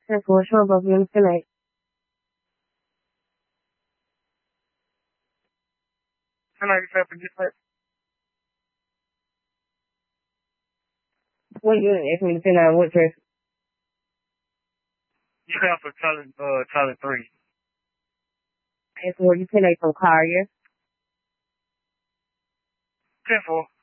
10-4, show above units tonight. Tonight, for dispatch. What unit? If we depend on what trip. You have for Charlie 3. 10-4, you 10-8 from Collier. 10-4.